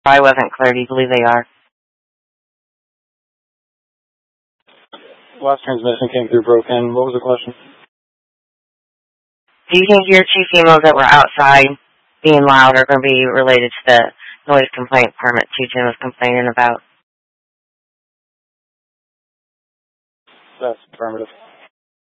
I wasn't clear. Do you believe they are? Last transmission came through broken. What was the question? Do you think your two females that were outside being loud are going to be related to the noise complaint permit 210 was complaining about? That's affirmative.